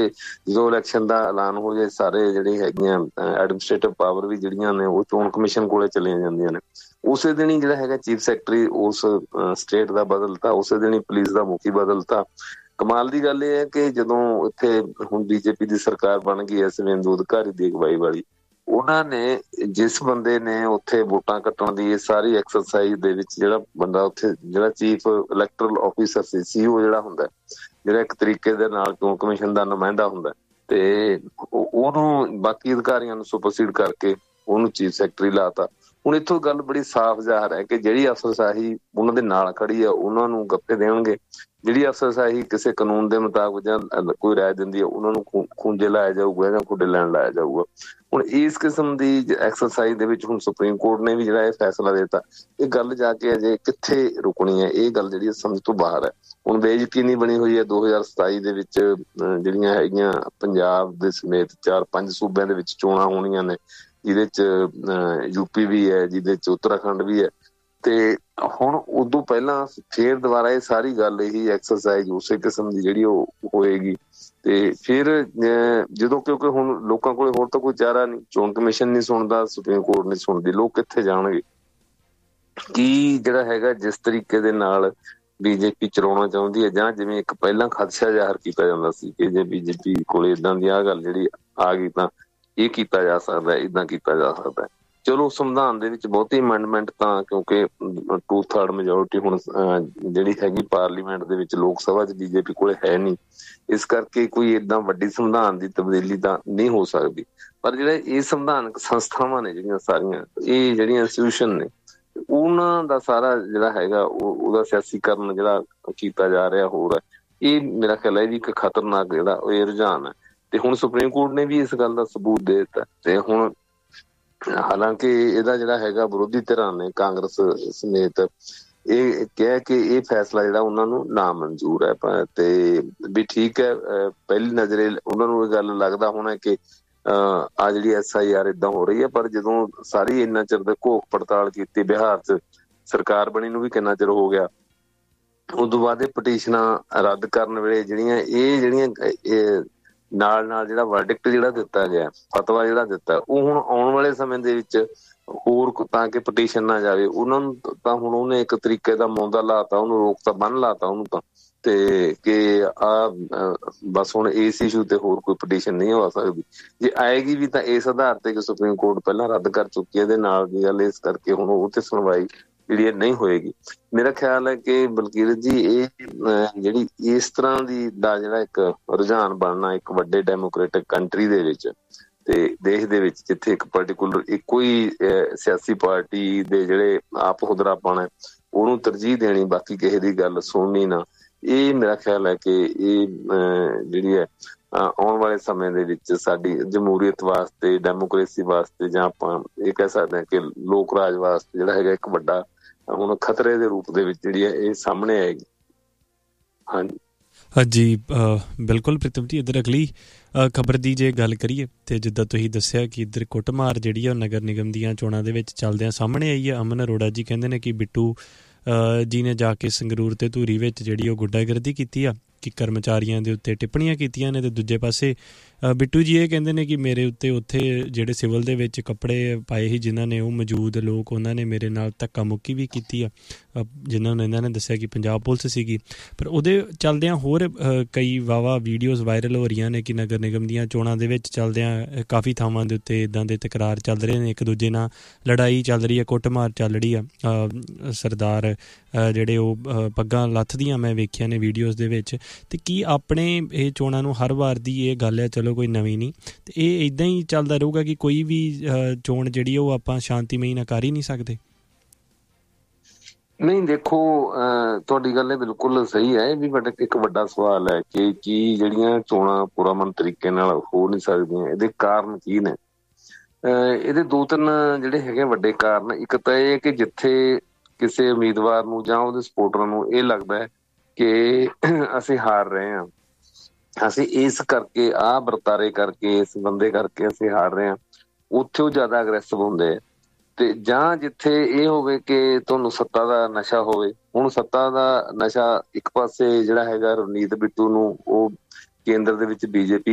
ਤੇ ਜਦੋਂ ਇਲੈਕਸ਼ਨ ਦਾ ਐਲਾਨ ਹੋ ਜਾਏ ਸਾਰੇ ਜਿਹੜੀ ਹੈਗੀਆਂ ਐਡਮਿਨਿਸਟ੍ਰੇਟਿਵ ਪਾਵਰ ਵੀ ਜਿਹੜੀਆਂ ਨੇ ਉਹ ਚੋਣ ਕਮਿਸ਼ਨ ਕੋਲੇ ਚਲੀਆਂ ਜਾਂਦੀਆਂ ਨੇ। ਉਸੇ ਦਿਨ ਹੀ ਜਿਹੜਾ ਹੈਗਾ ਚੀਫ ਸੈਕਟਰੀ ਉਸ ਸਟੇਟ ਦਾ ਬਦਲਤਾ, ਉਸੇ ਦਿਨ ਹੀ ਪੁਲਿਸ ਦਾ ਮੁਖੀ ਬਦਲਤਾ। ਕਮਾਲ ਦੀ ਗੱਲ ਇਹ ਹੈ ਕਿ ਜਦੋਂ ਇੱਥੇ ਹੁਣ ਬੀਜੇਪੀ ਦੀ ਸਰਕਾਰ ਬਣ ਗਈ ਹੈ ਸੁਵੇਂਦੂ ਅਧਿਕਾਰੀ ਦੀ ਅਗਵਾਈ ਵਾਲੀ, ਉਹਨਾਂ ਨੇ ਜਿਸ ਬੰਦੇ ਨੇ ਉੱਥੇ ਵੋਟਾਂ ਕੱਟਣ ਦੀ ਇਹ ਸਾਰੀ ਐਕਸਰਸਾਈਜ਼ ਦੇ ਵਿੱਚ ਜਿਹੜਾ ਬੰਦਾ ਉੱਥੇ ਜਿਹੜਾ ਚੀਫ ਇਲੈਕਟਰਲ ਆਫਿਸਰ ਸੀ, CEO ਜਿਹੜਾ ਹੁੰਦਾ, ਜਿਹੜਾ ਇੱਕ ਤਰੀਕੇ ਦੇ ਨਾਲ ਚੋਣ ਕਮਿਸ਼ਨ ਦਾ ਨੁਮਾਇੰਦਾ ਹੁੰਦਾ, ਤੇ ਉਹਨੂੰ ਬਾਕੀ ਅਧਿਕਾਰੀਆਂ ਨੂੰ ਸੁਪਰਸੀਡ ਕਰਕੇ ਉਹਨੂੰ ਚੀਫ ਸੈਕਟਰੀ ਲਾਤਾ। ਹੁਣ ਇੱਥੋਂ ਗੱਲ ਬੜੀ ਸਾਫ਼ ਜ਼ਾਹਰ ਹੈ ਕਿ ਜਿਹੜੀ ਅਫਸਰਸ਼ਾਹੀ ਉਹਨਾਂ ਦੇ ਨਾਲ ਖੜੀ ਆ ਉਹਨਾਂ ਨੂੰ ਗੱਫੇ ਦੇਣਗੇ, ਜਿਹੜੀ ਅਫਸਰਸ਼ਾਹੀ ਕਿਸੇ ਕਾਨੂੰਨ ਦੇ ਮੁਤਾਬਕ ਜਾਂ ਕੋਈ ਰਾਏ ਦਿੰਦੀ ਹੈ ਉਹਨਾਂ ਨੂੰ ਖੂੰਜੇ ਲਾਇਆ ਜਾਊਗਾ ਜਾਂ ਖੁੱਡੇ ਲੈਣ ਲਾਇਆ ਜਾਊਗਾ। ਹੁਣ ਇਸ ਕਿਸਮ ਦੀ ਐਕਸਰਸਾਈਜ਼ ਦੇ ਵਿੱਚ ਹੁਣ ਸੁਪਰੀਮ ਕੋਰਟ ਨੇ ਵੀ ਜਿਹੜਾ ਇਹ ਫੈਸਲਾ ਦਿੱਤਾ, ਇਹ ਗੱਲ ਜਾ ਕੇ ਅਜੇ ਕਿੱਥੇ ਰੁਕਣੀ ਹੈ, ਇਹ ਗੱਲ ਜਿਹੜੀ ਸਮਝ ਤੋਂ ਬਾਹਰ ਹੈ। ਹੁਣ ਬੇਯਕੀਨੀ ਬਣੀ ਹੋਈ ਹੈ 2027 ਦੇ ਵਿੱਚ ਜਿਹੜੀਆਂ ਹੈਗੀਆਂ ਪੰਜਾਬ ਦੇ ਸਮੇਤ 4-5 ਸੂਬਿਆਂ ਦੇ ਵਿੱਚ ਚੋਣਾਂ ਹੋਣੀਆਂ ਨੇ, ਜਿਹਦੇ ਚ ਯੂਪੀ ਵੀ ਹੈ, ਜਿਹਦੇ ਚ ਉੱਤਰਾਖੰਡ ਵੀ ਹੈ। ਤੇ ਹੁਣ ਉਦੋਂ ਪਹਿਲਾਂ ਫੇਰ ਦੁਬਾਰਾ ਇਹ ਸਾਰੀ ਗੱਲ ਇਹੀ ਐਕਸਰਸਾਈਜ਼ ਉਸੇ ਕਿਸਮ ਦੀ ਜਿਹੜੀ ਉਹ ਹੋਏਗੀ। ਤੇ ਫਿਰ ਜਦੋਂ ਕਿਉਂਕਿ ਹੁਣ ਲੋਕਾਂ ਕੋਲ ਹੋਰ ਤਾਂ ਕੋਈ ਚਾਰਾ ਨਹੀਂ, ਚੋਣ ਕਮਿਸ਼ਨ ਨਹੀਂ ਸੁਣਦਾ, ਸੁਪਰੀਮ ਕੋਰਟ ਨਹੀਂ ਸੁਣਦੀ, ਲੋਕ ਕਿੱਥੇ ਜਾਣਗੇ? ਕੀ ਜਿਹੜਾ ਹੈਗਾ ਜਿਸ ਤਰੀਕੇ ਦੇ ਨਾਲ ਬੀਜੇਪੀ ਚਲਾਉਣਾ ਚਾਹੁੰਦੀ ਹੈ, ਜਾਂ ਜਿਵੇਂ ਇੱਕ ਪਹਿਲਾਂ ਖਦਸ਼ਾ ਜ਼ਾਹਰ ਕੀਤਾ ਜਾਂਦਾ ਸੀ ਕਿ ਜੇ ਬੀਜੇਪੀ ਕੋਲ ਏਦਾਂ ਦੀ ਆਹ ਗੱਲ ਜਿਹੜੀ ਆ ਗਈ ਤਾਂ ਇਹ ਕੀਤਾ ਜਾ ਸਕਦਾ, ਏਦਾਂ ਕੀਤਾ ਜਾ ਸਕਦਾ। ਚਲੋ ਸੰਵਿਧਾਨ ਦੇ ਵਿੱਚ ਬਹੁਤੀ ਅਮੈਂਡਮੈਂਟ ਤਾਂ ਕਿਉਂਕਿ 2/3 ਮੈਜੋਰਿਟੀ ਹੁਣ ਜਿਹੜੀ ਹੈਗੀ ਪਾਰਲੀਮੈਂਟ ਦੇ ਵਿੱਚ, ਲੋਕ ਸਭਾ 'ਚ ਬੀਜੇਪੀ ਕੋਲ ਹੈ ਨਹੀਂ, ਇਸ ਕਰਕੇ ਕੋਈ ਏਦਾਂ ਵੱਡੀ ਸੰਵਿਧਾਨ ਦੀ ਤਬਦੀਲੀ ਤਾਂ ਨਹੀਂ ਹੋ ਸਕਦੀ। ਪਰ ਜਿਹੜੇ ਇਹ ਸੰਵਿਧਾਨਕ ਸੰਸਥਾਵਾਂ ਨੇ ਜਿਹੜੀਆਂ ਸਾਰੀਆਂ, ਇਹ ਜਿਹੜੀਆਂ ਇੰਸਟੀਟਿਊਸ਼ਨ ਨੇ, ਉਹਨਾਂ ਦਾ ਸਾਰਾ ਜਿਹੜਾ ਹੈਗਾ ਉਹਦਾ ਸਿਆਸੀਕਰਨ ਜਿਹੜਾ ਕੀਤਾ ਜਾ ਰਿਹਾ ਹੋਰ ਹੈ, ਇਹ ਮੇਰਾ ਖਿਆਲ ਹੈ ਵੀ ਇੱਕ ਖਤਰਨਾਕ ਜਿਹੜਾ ਇਹ ਰੁਝਾਨ ਹੈ। ਤੇ ਹੁਣ ਸੁਪਰੀਮ ਕੋਰਟ ਨੇ ਵੀ ਇਸ ਗੱਲ ਦਾ ਸਬੂਤ ਦੇ ਦਿੱਤਾ। ਤੇ ਹੁਣ ਹਾਲਾਂਕਿ ਇਹਦਾ ਜਿਹੜਾ ਹੈਗਾ ਵਿਰੋਧੀ ਧਿਰਾਂ ਨੇ ਕਾਂਗਰਸ ਸਮੇਤ ਇਹ ਕਿਹਾ ਕਿ ਇਹ ਫੈਸਲਾ ਜਿਹੜਾ ਉਹਨਾਂ ਨੂੰ ਨਾ ਮਨਜ਼ੂਰ ਹੈ। ਤੇ ਵੀ ਠੀਕ ਹੈ, ਪਹਿਲੀ ਨਜ਼ਰੇ ਉਹਨਾਂ ਨੂੰ ਇਹ ਗੱਲ ਲੱਗਦਾ ਹੋਣਾ ਕਿ ਆ ਜਿਹੜੀ SIR ਏਦਾਂ ਹੋ ਰਹੀ ਹੈ, ਪਰ ਜਦੋਂ ਸਾਰੀ ਇੰਨਾ ਚਿਰ ਦੇ ਘੋਖ ਪੜਤਾਲ ਕੀਤੀ, ਬਿਹਾਰ 'ਚ ਸਰਕਾਰ ਬਣੀ ਨੂੰ ਵੀ ਕਿੰਨਾ ਚਿਰ ਹੋ ਗਿਆ, ਉਦੋਂ ਬਾਅਦ ਇਹ ਪਟੀਸ਼ਨਾਂ ਰੱਦ ਕਰਨ ਵੇਲੇ ਜਿਹੜੀਆਂ ਨਾਲ ਜਿਹੜਾ ਵਰਡਿਕਟ ਜਿਹੜਾ ਦਿੱਤਾ ਗਿਆ, ਫਤਵਾ ਜਿਹੜਾ ਦਿੱਤਾ, ਉਹ ਹੁਣ ਆਉਣ ਵਾਲੇ ਸਮੇਂ ਦੇ ਵਿੱਚ ਹੋਰ ਤਾਂ ਕਿ ਪਟੀਸ਼ਨ ਨਾ ਜਾਵੇ ਉਹਨਾਂ ਨੂੰ, ਤਾਂ ਹੁਣ ਉਹਨੇ ਇੱਕ ਤਰੀਕੇ ਦਾ ਮੌਂਦਾ ਲਾਤਾ, ਉਹਨੂੰ ਰੋਕ ਤਾਂ ਬੰਨ ਲਾਤਾ ਉਹਨੂੰ ਤਾਂ, ਤੇ ਕਿ ਬਸ ਹੁਣ ਇਸ ਇਸ਼ੂ ਤੇ ਹੋਰ ਕੋਈ ਪਟੀਸ਼ਨ ਨਹੀਂ ਹੋ ਸਕਦੀ। ਜੇ ਆਏਗੀ ਵੀ ਤਾਂ ਇਸ ਆਧਾਰ ਤੇ ਕਿ ਸੁਪਰੀਮ ਕੋਰਟ ਪਹਿਲਾਂ ਰੱਦ ਕਰ ਚੁੱਕੀ ਹੈ, ਇਹਦੇ ਨਾਲ ਦੀ ਗੱਲ, ਇਸ ਕਰਕੇ ਹੁਣ ਉਹ ਤੇ ਸੁਣਵਾਈ ਜਿਹੜੀ ਇਹ ਨਹੀਂ ਹੋਏਗੀ। ਮੇਰਾ ਖਿਆਲ ਹੈ ਕਿ ਬਲਕੀਰਤ ਜੀ ਇਹ ਜਿਹੜੀ ਇਸ ਤਰ੍ਹਾਂ ਦੀ ਦਾ ਜਿਹੜਾ ਇੱਕ ਰੁਝਾਨ ਬਣਨਾ ਇੱਕ ਵੱਡੇ ਡੈਮੋਕ੍ਰੇਟਿਕ ਕੰਟਰੀ ਦੇ ਵਿੱਚ ਤੇ ਦੇਸ਼ ਦੇ ਵਿੱਚ, ਜਿੱਥੇ ਇੱਕ ਪਰਟੀਕੂਲਰ ਇੱਕੋ ਹੀ ਸਿਆਸੀ ਪਾਰਟੀ ਦੇ ਜਿਹੜੇ ਆਪ ਹੁਦਰਾਪਣ ਹੈ ਉਹਨੂੰ ਤਰਜੀਹ ਦੇਣੀ, ਬਾਕੀ ਕਿਸੇ ਦੀ ਗੱਲ ਸੁਣਨੀ ਨਾ, ਇਹ ਮੇਰਾ ਖਿਆਲ ਹੈ ਕਿ ਇਹ ਜਿਹੜੀ ਹੈ ਆਉਣ ਵਾਲੇ ਸਮੇਂ ਦੇ ਵਿੱਚ ਸਾਡੀ ਜਮਹੂਰੀਅਤ ਵਾਸਤੇ, ਡੈਮੋਕ੍ਰੇਸੀ ਵਾਸਤੇ, ਜਾਂ ਆਪਾਂ ਇਹ ਕਹਿ ਸਕਦੇ ਹਾਂ ਕਿ ਲੋਕ ਰਾਜ ਵਾਸਤੇ ਜਿਹੜਾ ਹੈਗਾ ਇੱਕ ਵੱਡਾ ਹੁਣ ਖਤਰੇ ਦੇ ਰੂਪ ਦੇ ਵਿੱਚ ਜਿਹੜੀ ਹੈ ਇਹ ਸਾਹਮਣੇ ਆਏਗੀ। ਹਾਂਜੀ ਬਿਲਕੁਲ ਪ੍ਰੀਤਮ ਜੀ, ਇੱਧਰ ਅਗਲੀ ਖਬਰ ਦੀ ਜੇ ਗੱਲ ਕਰੀਏ ਤੇ ਜਿੱਦਾਂ ਤੁਸੀਂ ਦੱਸਿਆ ਕਿ ਇੱਧਰ ਕੁੱਟਮਾਰ ਜਿਹੜੀ ਆ ਨਗਰ ਨਿਗਮ ਦੀਆਂ ਚੋਣਾਂ ਦੇ ਵਿੱਚ ਚੱਲਦਿਆਂ ਸਾਹਮਣੇ ਆਈ ਹੈ। ਅਮਨ ਅਰੋੜਾ ਜੀ ਕਹਿੰਦੇ ਨੇ ਕਿ ਬਿੱਟੂ ਜੀ ਨੇ ਜਾ ਕੇ ਸੰਗਰੂਰ ਤੇ ਧੂਰੀ ਵਿੱਚ ਜਿਹੜੀ ਉਹ ਗੁੰਡਾਗਰਦੀ ਕੀਤੀ ਆ, ਕਿ ਕਰਮਚਾਰੀਆਂ ਦੇ ਉੱਤੇ ਟਿੱਪਣੀਆਂ ਕੀਤੀਆਂ ਨੇ। ਤੇ ਦੂਜੇ ਪਾਸੇ ਬਿੱਟੂ ਜੀ ਇਹ ਕਹਿੰਦੇ ਨੇ ਕਿ ਮੇਰੇ ਉੱਤੇ ਉੱਥੇ ਜਿਹੜੇ ਸਿਵਲ ਦੇ ਵਿੱਚ ਕੱਪੜੇ ਪਾਏ ਸੀ ਜਿਨ੍ਹਾਂ ਨੇ ਉਹ ਮੌਜੂਦ ਲੋਕ, ਉਹਨਾਂ ਨੇ ਮੇਰੇ ਨਾਲ ਧੱਕਾ ਮੁੱਕੀ ਵੀ ਕੀਤੀ ਆ, ਜਿਨ੍ਹਾਂ ਨੂੰ ਇਹਨਾਂ ਨੇ ਦੱਸਿਆ ਕਿ ਪੰਜਾਬ ਪੁਲਿਸ ਸੀਗੀ। ਪਰ ਉਹਦੇ ਚੱਲਦਿਆਂ ਹੋਰ ਕਈ ਵਾਹਵਾ ਵੀਡੀਓਜ਼ ਵਾਇਰਲ ਹੋ ਰਹੀਆਂ ਨੇ ਕਿ ਨਗਰ ਨਿਗਮ ਦੀਆਂ ਚੋਣਾਂ ਦੇ ਵਿੱਚ ਚੱਲਦਿਆਂ ਕਾਫੀ ਥਾਵਾਂ ਦੇ ਉੱਤੇ ਇੱਦਾਂ ਦੇ ਤਕਰਾਰ ਚੱਲ ਰਹੇ ਨੇ, ਇੱਕ ਦੂਜੇ ਨਾਲ ਲੜਾਈ ਚੱਲ ਰਹੀ ਹੈ, ਕੁੱਟਮਾਰ ਚੱਲ ਰਹੀ ਆ। ਸਰਦਾਰ ਜਿਹੜੇ ਉਹ ਪੱਗਾਂ ਲੱਥਦੀਆਂ ਮੈਂ ਵੇਖੀਆਂ ਨੇ ਵੀਡੀਓਜ਼ ਦੇ ਵਿੱਚ। ਤੇ ਕੀ ਆਪਣੇ ਇਹ ਚੋਣਾਂ ਨੂੰ ਹਰ ਵਾਰ ਦੀ ਇਹ ਗੱਲ ਹੈ, ਚਲੋ ਕੋਈ ਨਵੀਂ ਨਹੀਂ, ਤੇ ਇਹ ਇੱਦਾਂ ਹੀ ਚੱਲਦਾ ਰਹੂਗਾ ਕਿ ਕੋਈ ਵੀ ਚੋਣ ਜਿਹੜੀ ਉਹ ਆਪਾਂ ਸ਼ਾਂਤੀਮਈ ਨਾਲ ਕਰ ਹੀ ਨਹੀਂ ਸਕਦੇ? ਨਹੀਂ, ਦੇਖੋ ਤੁਹਾਡੀ ਗੱਲ ਇਹ ਬਿਲਕੁਲ ਸਹੀ ਹੈ, ਇਹ ਵੀ ਇੱਕ ਵੱਡਾ ਸਵਾਲ ਹੈ ਕਿ ਕੀ ਜਿਹੜੀਆਂ ਚੋਣਾਂ ਪੁਰਅਮਨ ਤਰੀਕੇ ਨਾਲ ਹੋ ਨਹੀਂ ਸਕਦੀਆਂ, ਇਹਦੇ ਕਾਰਨ ਕੀ ਨੇ? ਇਹਦੇ 2-3 ਜਿਹੜੇ ਹੈਗੇ ਵੱਡੇ ਕਾਰਨ। ਇੱਕ ਤਾਂ ਇਹ ਕਿ ਜਿੱਥੇ ਕਿਸੇ ਉਮੀਦਵਾਰ ਨੂੰ ਜਾਂ ਉਹਦੇ ਸਪੋਰਟਰਾਂ ਨੂੰ ਇਹ ਲੱਗਦਾ ਹੈ ਕਿ ਅਸੀਂ ਹਾਰ ਰਹੇ ਹਾਂ, ਅਸੀਂ ਇਸ ਕਰਕੇ ਆਹ ਵਰਤਾਰੇ ਕਰਕੇ, ਇਸ ਬੰਦੇ ਕਰਕੇ ਅਸੀਂ ਹਾਰ ਰਹੇ ਹਾਂ, ਉੱਥੇ ਉਹ ਜ਼ਿਆਦਾ ਅਗਰੈਸਿਵ ਹੁੰਦੇ ਆ। ਤੇ ਜਾਂ ਜਿੱਥੇ ਇਹ ਹੋਵੇ ਕਿ ਤੁਹਾਨੂੰ ਸੱਤਾ ਦਾ ਨਸ਼ਾ ਹੋਵੇ। ਹੁਣ ਸੱਤਾ ਦਾ ਨਸ਼ਾ ਇੱਕ ਪਾਸੇ ਜਿਹੜਾ ਹੈਗਾ ਰਵਨੀਤ ਬਿੱਟੂ ਨੂੰ, ਉਹ ਕੇਂਦਰ ਦੇ ਵਿੱਚ BJP